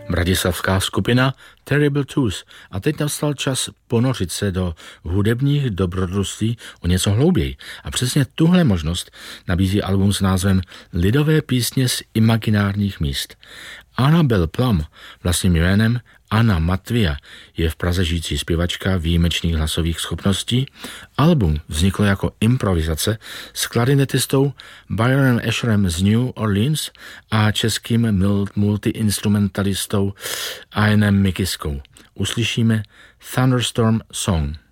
bratislavská skupina Terrible Twos. A teď nastal čas ponořit se do hudebních dobrodružství o něco hlouběji. A přesně tuhle možnost nabízí album s názvem Lidové písně z imaginárních míst. Annabel Plum, vlastním jménem Anna Matvia, je v Praze žijící zpěvačka výjimečných hlasových schopností. Album vzniklo jako improvizace s klarinetistou Byronem Asherem z New Orleans a českým multiinstrumentalistou Ianem Mikiskou. Uslyšíme Thunderstorm Song.